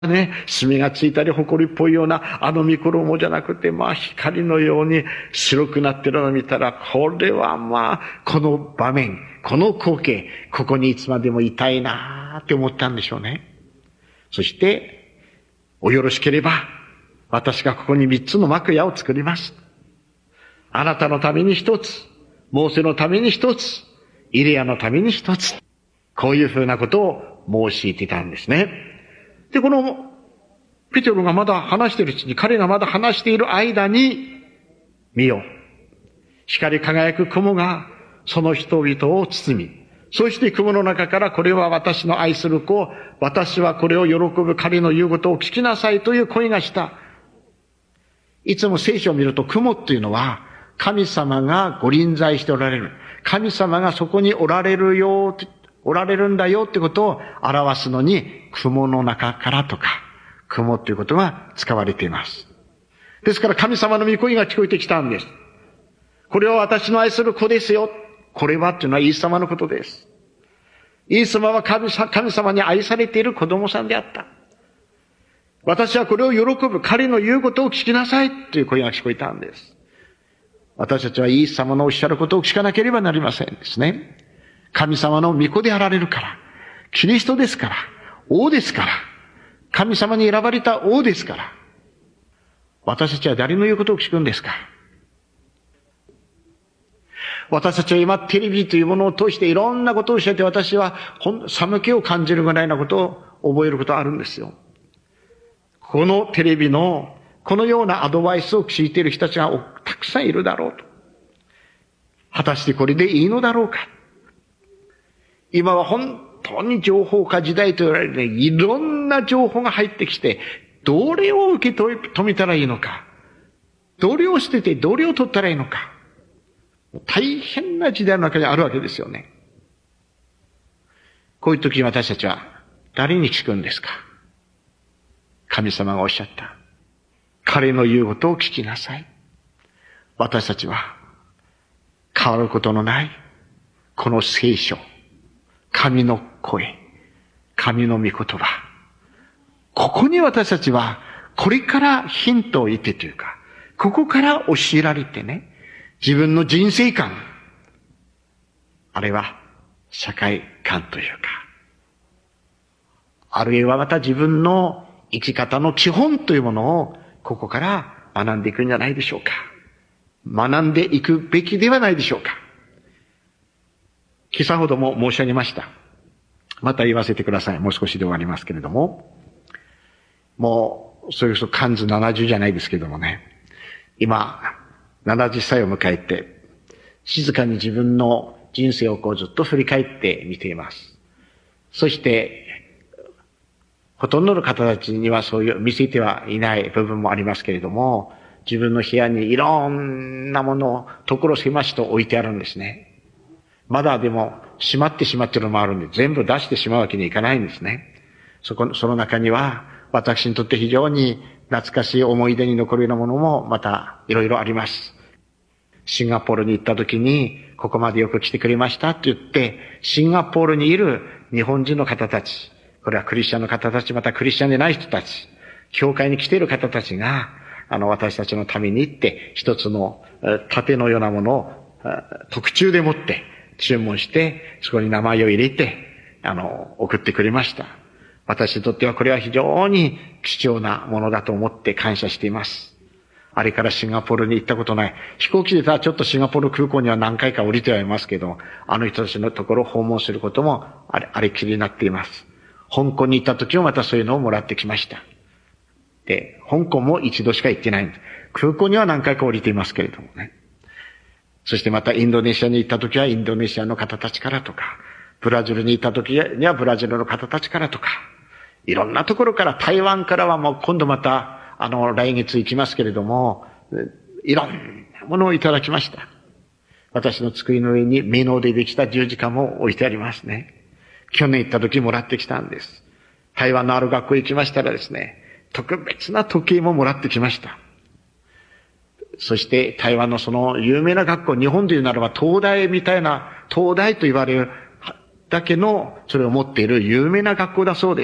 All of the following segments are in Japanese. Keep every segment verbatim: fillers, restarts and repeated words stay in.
ね、墨がついたり、埃っぽいような、あの見衣じゃなくて、まあ、光のように白くなってるのを見たら、これはまあ、この場面、この光景、ここにいつまでもいたいなーって思ったんでしょうね。そして、およろしければ、私がここに三つの幕屋を作ります。あなたのために一つ、モーセのために一つ、イリアのために一つ。こういうふうなことを申し入れていたんですね。で、この、ペテロがまだ話しているうちに、彼がまだ話している間に、見よ。光り輝く雲が、その人々を包み、そして雲の中から、これは私の愛する子、私はこれを喜ぶ彼の言うことを聞きなさいという声がした。いつも聖書を見ると、雲っていうのは、神様がご臨在しておられる。神様がそこにおられるよ、おられるんだよってことを表すのに、雲の中からとか、雲ということが使われています。ですから神様の御声が聞こえてきたんです。これは私の愛する子ですよ。これはっていうのはイエス様のことです。イエス様は神様に愛されている子供さんであった。私はこれを喜ぶ彼の言うことを聞きなさいという声が聞こえたんです。私たちはイエス様のおっしゃることを聞かなければなりませんですね。神様の御子であられるから、キリストですから、王ですから、神様に選ばれた王ですから、私たちは誰の言うことを聞くんですか？私たちは今テレビというものを通していろんなことを教えて、私は寒気を感じるぐらいなことを覚えることがあるんですよ。このテレビのこのようなアドバイスを聞いている人たちがたくさんいるだろうと。果たしてこれでいいのだろうか。今は本当に情報化時代と言われるね、いろんな情報が入ってきて、どれを受け止めたらいいのか。どれを捨ててどれを取ったらいいのか。大変な時代の中にあるわけですよね。こういう時に私たちは誰に聞くんですか？神様がおっしゃった。彼の言うことを聞きなさい。私たちは変わることのないこの聖書、神の声、神の御言葉。ここに私たちはこれからヒントを得てというか、ここから教えられてね、自分の人生観、あるいは社会観というか、あるいはまた自分の生き方の基本というものをここから学んでいくんじゃないでしょうか。学んでいくべきではないでしょうか。今朝ほども申し上げました。また言わせてください。もう少しで終わりますけれども。もう、それこそ漢字ななじゅうじゃないですけどもね。今、ななじゅっさいを迎えて、静かに自分の人生をこうずっと振り返って見ています。そして、ほとんどの方たちにはそういう見せてはいない部分もありますけれども、自分の部屋にいろんなものを所狭しと置いてあるんですね。まだでも閉まってしまっているのもあるんで、全部出してしまうわけにいかないんですね。そこ、その中には、私にとって非常に懐かしい思い出に残るようなものもまたいろいろあります。シンガポールに行った時に、ここまでよく来てくれましたって言って、シンガポールにいる日本人の方たち、これはクリスチャンの方たち、またクリスチャンでない人たち、教会に来ている方たちが、あの、私たちのために行って、一つの盾のようなものを特注で持って注文して、そこに名前を入れて、あの、送ってくれました。私にとってはこれは非常に貴重なものだと思って感謝しています。あれからシンガポールに行ったことない。飛行機でたらちょっとシンガポール空港には何回か降りてはいますけど、あの人たちのところを訪問することもあれ、あれきりになっています。香港に行った時もまたそういうのをもらってきました。で、香港も一度しか行ってないんです。空港には何回か降りていますけれどもね。そしてまたインドネシアに行った時はインドネシアの方たちからとか、ブラジルに行った時にはブラジルの方たちからとか、いろんなところから、台湾からはもう今度また、あの、来月行きますけれども、いろんなものをいただきました。私の机の上にメノでできた十字架も置いてありますね。去年行った時もらってきたんです。台湾のある学校行きましたらですね、特別な時計ももらってきました。そして台湾のその有名な学校、日本で言うならば東大みたいな、東大と言われるだけのそれを持っている有名な学校だそうです。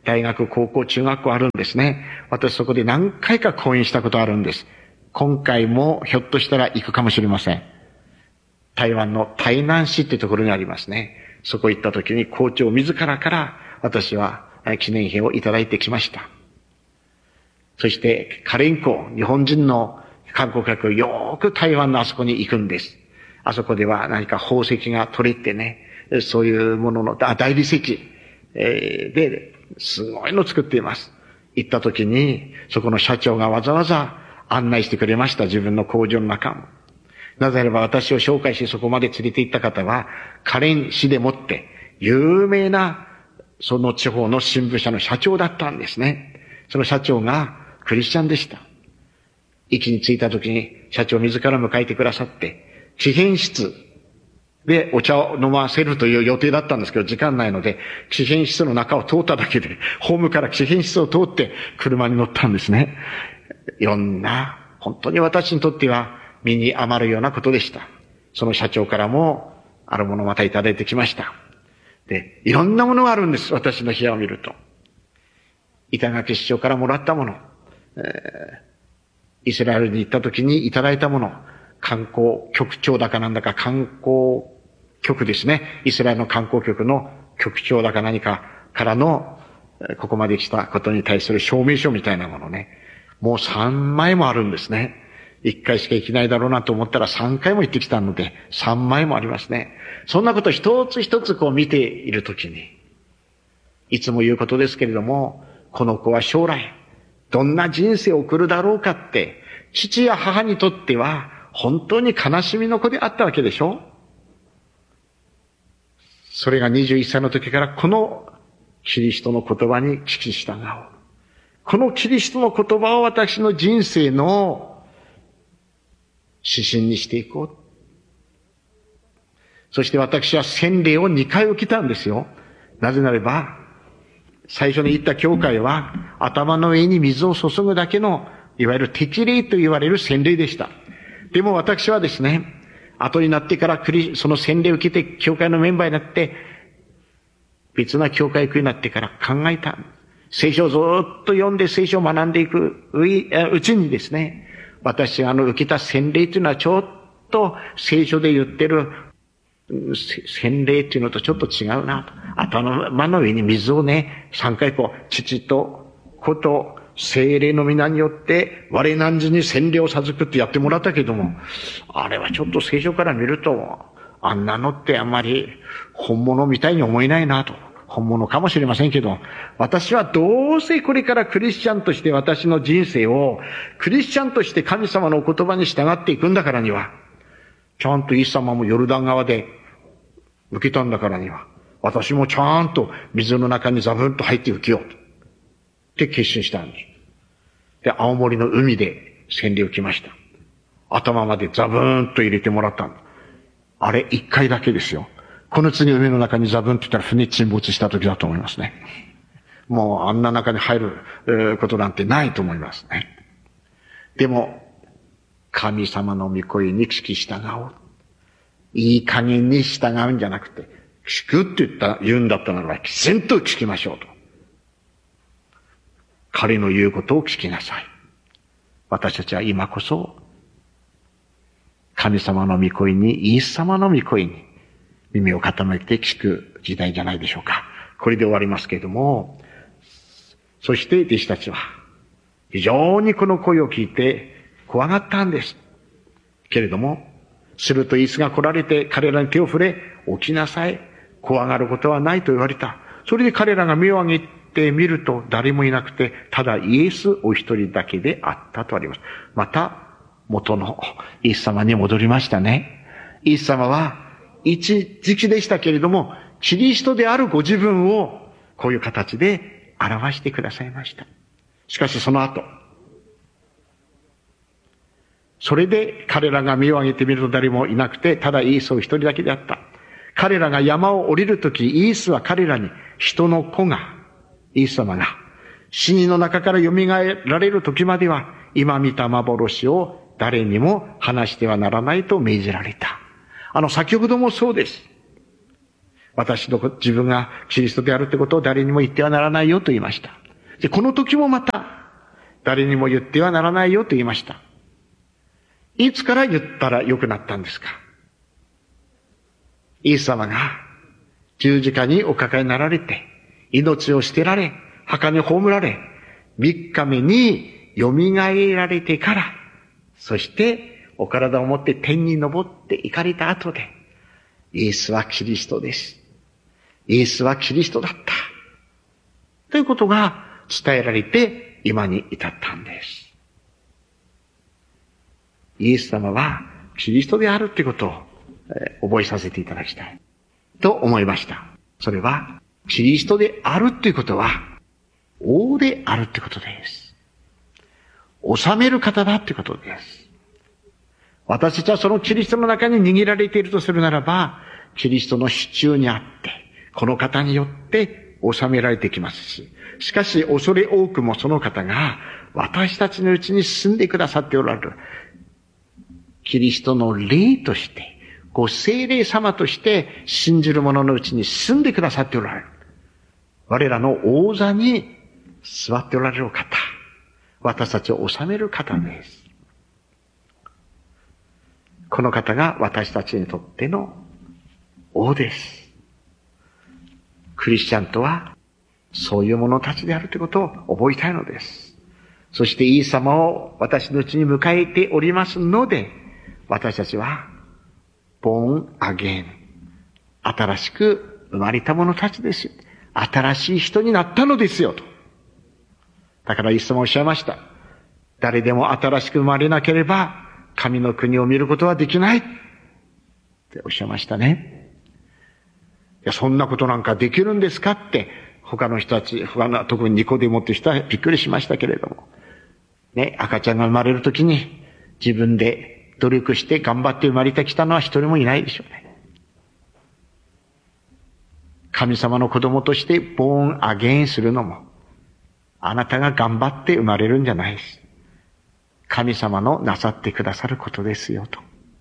大学、高校、中学校あるんですね。私そこで何回か講演したことあるんです。今回もひょっとしたら行くかもしれません。台湾の台南市ってところにありますね。そこ行った時に校長自らから私は記念碑をいただいてきました。そしてカレンコ、日本人の観光客よーく台湾のあそこに行くんです。あそこでは何か宝石が取れてね、そういうものの、あ、大理石、えー、で、すごいの作っています。行った時に、そこの社長がわざわざ案内してくれました。自分の工場の中も。なぜならば私を紹介しそこまで連れて行った方は、カレン市でもって有名なその地方の新聞社の社長だったんですね。その社長がクリスチャンでした。駅に着いた時に社長自ら迎えてくださって、記編室でお茶を飲ませるという予定だったんですけど、時間ないので、記編室の中を通っただけで、ホームから記編室を通って車に乗ったんですね。いろんな、本当に私にとっては身に余るようなことでした。その社長からも、あるものをまたいただいてきました。で、いろんなものがあるんです、私の部屋を見ると。板垣市長からもらったもの、えーイスラエルに行った時にいただいたもの、観光局長だかなんだか観光局ですね。イスラエルの観光局の局長だか何かからの、ここまで来たことに対する証明書みたいなものね。もうさんまいもあるんですね。いっかいしか行けないだろうなと思ったらさんかいも行ってきたので、さんまいもありますね。そんなこと一つ一つこう見ているときに、いつも言うことですけれども、この子は将来、どんな人生を送るだろうかって、父や母にとっては本当に悲しみの子であったわけでしょ。それがにじゅういっさいの時からこのキリストの言葉に聞き従う。このキリストの言葉を私の人生の指針にしていこう。そして私は洗礼をにかい受けたんですよ。なぜならば、最初に言った教会は頭の上に水を注ぐだけのいわゆる適礼と言われる洗礼でした。でも私はですね、後になってからその洗礼を受けて教会のメンバーになって、別な教会行くようになってから考えた。聖書をずっと読んで聖書を学んでいくうちにですね、私があの受けた洗礼というのはちょっと聖書で言ってる洗礼っていうのとちょっと違うなと。頭の上に水をね、さんかいこう、父と子と聖霊の皆によって我汝に洗礼を授くってやってもらったけども、あれはちょっと聖書から見ると、あんなのってあんまり本物みたいに思えないなと。本物かもしれませんけど、私はどうせこれからクリスチャンとして私の人生を、クリスチャンとして神様のお言葉に従っていくんだからには、ちゃんとイエス様もヨルダン川で受けたんだからには、私もちゃんと水の中にザブンと入って受けようと。って決心したんです。で、青森の海で洗礼を受けました。頭までザブーンと入れてもらったんだ。あれ、一回だけですよ。この次海の中にザブンって言ったら船沈没した時だと思いますね。もうあんな中に入ることなんてないと思いますね。でも、神様の御声に聞き従おう。いい加減に従うんじゃなくて、聞くって言った、言うんだったならば、きちんと聞きましょうと。彼の言うことを聞きなさい。私たちは今こそ、神様の御声に、イエス様の御声に、耳を傾けて聞く時代じゃないでしょうか。これで終わりますけれども、そして弟子たちは、非常にこの声を聞いて怖がったんです。けれども、するとイエスが来られて彼らに手を触れ、起きなさい。怖がることはないと言われた。それで彼らが目を上げてみると誰もいなくて、ただイエスお一人だけであったとあります。また、元のイエス様に戻りましたね。イエス様は一時期でしたけれども、キリストであるご自分をこういう形で表してくださいました。しかしその後、それで彼らが目を上げてみると誰もいなくて、ただイエスお一人だけであった。彼らが山を降りるとき、イエスは彼らに人の子が、イエス様が死人の中から蘇られるときまでは、今見た幻を誰にも話してはならないと命じられた。あの、先ほどもそうです。 私の自分がキリストであるってことを誰にも言ってはならないよと言いました。で、この時もまた、誰にも言ってはならないよと言いました。いつから言ったら良くなったんですか？イエス様が十字架におかかりになられて、命を捨てられ、墓に葬られ、三日目に蘇られてから、そしてお体を持って天に昇って行かれた後で、イエスはキリストです。イエスはキリストだった。ということが伝えられて今に至ったんです。イエス様はキリストであるということを、えー、覚えさせていただきたいと思いました。それはキリストであるということは王であるということです。治める方だということです。私たちはそのキリストの中に握られているとするならば、キリストの支柱にあって、この方によって治められてきますし、しかし恐れ多くもその方が私たちのうちに住んでくださっておられる。キリストの霊として、ご聖霊様として信じる者のうちに住んでくださっておられる。我らの王座に座っておられる方。私たちを治める方です。この方が私たちにとっての王です。クリスチャンとはそういう者たちであるということを覚えたいのです。そしてイエス様を私のうちに迎えておりますので、私たちはborn again、新しく生まれた者たちですよ。新しい人になったのですよと。だからイエス様おっしゃいました。誰でも新しく生まれなければ神の国を見ることはできないっておっしゃいましたね。いや、そんなことなんかできるんですかって他の人たち、他の特にニコデモって人はびっくりしましたけれども、ね、赤ちゃんが生まれるときに自分で努力して頑張って生まれてきたのは一人もいないでしょうね。神様の子供としてborn againするのも、あなたが頑張って生まれるんじゃないです。神様のなさってくださることですよと。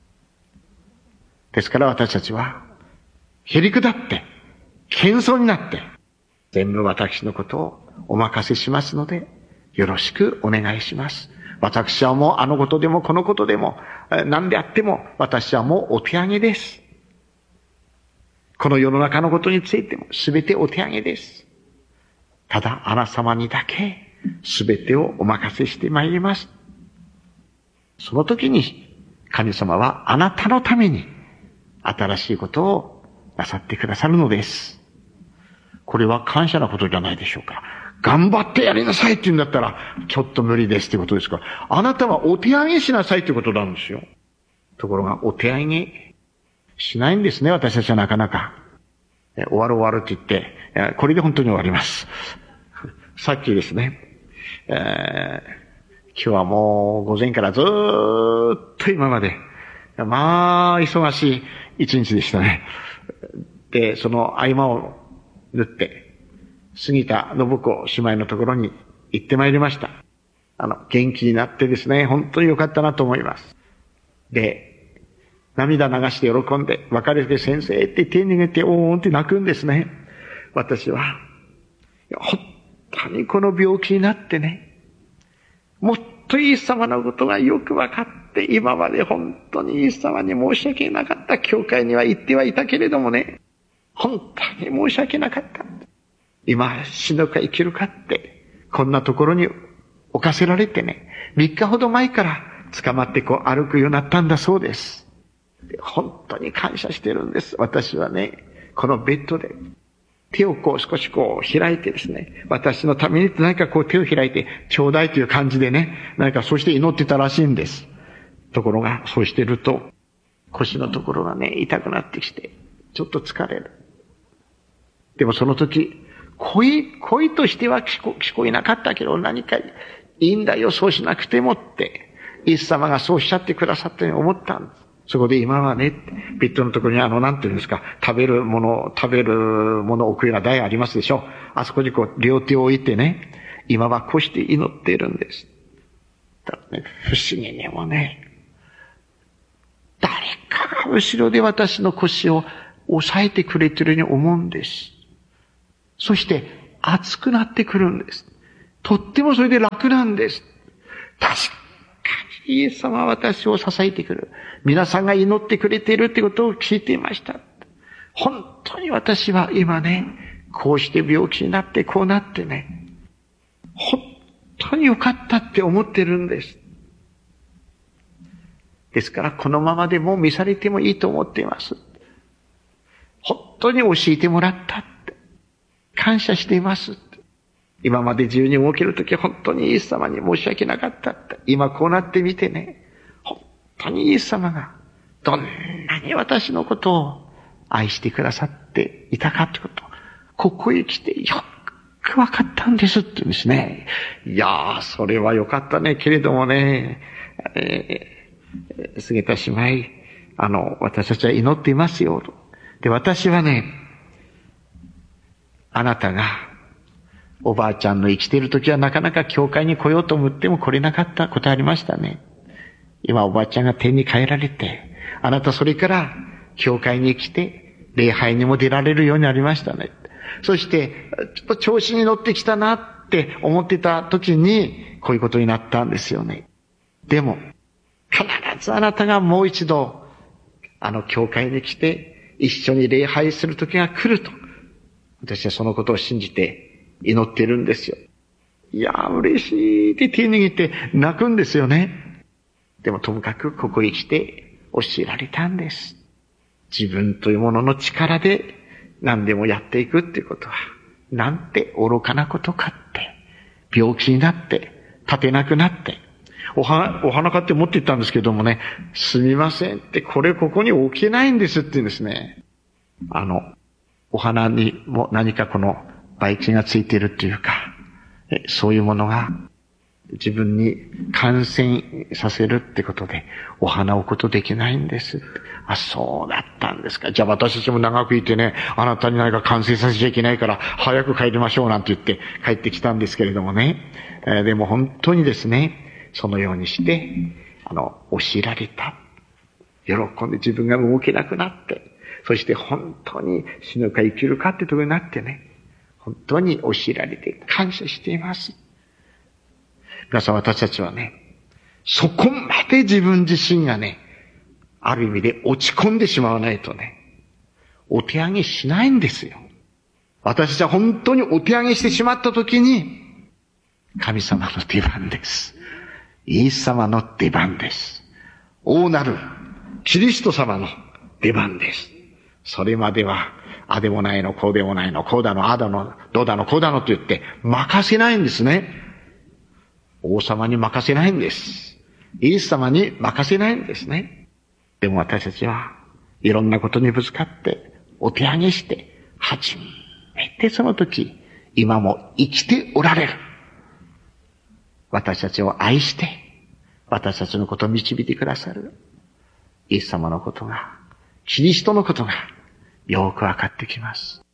ですから私たちは、へりくだって、謙遜になって、全部私のことをお任せしますので、よろしくお願いします。私はもうあのことでもこのことでも、何であっても私はもうお手上げです。この世の中のことについても全てお手上げです。ただあなた様にだけ全てをお任せしてまいります。その時に神様はあなたのために新しいことをなさってくださるのです。これは感謝なことじゃないでしょうか。頑張ってやりなさいって言うんだったらちょっと無理ですってことですから、あなたはお手上げしなさいってことなんですよ。ところがお手上げしないんですね、私たちはなかなか。え終わる終わるって言って、これで本当に終わります。さっきですね、えー、今日はもう午前からずーっと今まで、まあ、忙しい一日でしたね。で、その合間を縫って、杉田信子姉妹のところに行ってまいりました。あの、元気になってですね、本当に良かったなと思います。で、涙流して喜んで、別れて先生って手に握って、おーんって泣くんですね。私は、本当にこの病気になってね、もっとイエス様のことがよく分かって、今まで本当にイエス様に申し訳なかった。教会には行ってはいたけれどもね、本当に申し訳なかった。今死ぬか生きるかって、こんなところに置かせられてね、三日ほど前から捕まってこう歩くようになったんだそうです。本当に感謝してるんです。私はね、このベッドで手をこう少しこう開いてですね、私のために何かこう手を開いてちょうだいという感じでね、何かそうして祈ってたらしいんです。ところがそうしてると腰のところがね、痛くなってきてちょっと疲れる。でもその時恋、恋としては聞こ、聞こえなかったけど何かいいんだよ、そうしなくてもって、イエス様がそうおっしゃってくださったように思ったんです。そこで今はね、ベッドのところにあの、なんていうんですか、食べるもの、食べるものを置くような台ありますでしょ。あそこにこう、両手を置いてね、今はこうして祈っているんです。だからね、不思議にもね、誰かが後ろで私の腰を抑えてくれてるように思うんです。そして熱くなってくるんです。とってもそれで楽なんです。確かにイエス様は私を支えてくる。皆さんが祈ってくれているってことを聞いていました。本当に私は今ね、こうして病気になってこうなってね、本当に良かったって思ってるんです。ですからこのままでも召されてもいいと思っています。本当に教えてもらったって。感謝していますって。今まで自由に動けるとき本当にイエス様に申し訳なかったって。今こうなってみてね、本当にイエス様がどんなに私のことを愛してくださっていたかってこと、ここへ来てよく分かったんですって言うんですね。いやー、それはよかったね。けれどもね、えー、菅田姉妹、あの、私たちは祈っていますよ。で、私はね、あなたが、おばあちゃんの生きている時はなかなか教会に来ようと思っても来れなかったことありましたね。今おばあちゃんが天に帰られて、あなたそれから教会に来て、礼拝にも出られるようになりましたね。そして、ちょっと調子に乗ってきたなって思ってた時に、こういうことになったんですよね。でも、必ずあなたがもう一度、あの教会に来て、一緒に礼拝する時が来ると。私はそのことを信じて祈っているんですよ。いやー、嬉しいって手握って泣くんですよね。でもともかくここへ来て教えられたんです。自分というものの力で何でもやっていくっていうことは、なんて愚かなことかって。病気になって、立てなくなって、お花、お花買って持って行ったんですけどもね、すみませんって、これここに置けないんですって言うんですね。あの、お花にも何かこのばい菌がついているっていうか、そういうものが自分に感染させるってことで、お花を置くことできないんです。あ、そうだったんですか。じゃあ私たちも長くいてね、あなたに何か感染させちゃいけないから早く帰りましょうなんて言って帰ってきたんですけれどもね。えー、でも本当にですね、そのようにして、あの、教えられた。喜んで自分が動けなくなって、そして本当に死ぬか生きるかってところになってね、本当に教えられて感謝しています。皆さん、私たちはね、そこまで自分自身がね、ある意味で落ち込んでしまわないとね、お手上げしないんですよ。私たちは本当にお手上げしてしまったときに、神様の出番です。イエス様の出番です。大なるキリスト様の出番です。それまでは、あでもないの、こうでもないの、こうだの、あだの、どうだの、こうだのと言って任せないんですね。王様に任せないんです。イエス様に任せないんですね。でも私たちはいろんなことにぶつかってお手上げして、初めてその時、今も生きておられる。私たちを愛して、私たちのことを導いてくださる。イエス様のことが、キリストのことがよくわかってきます。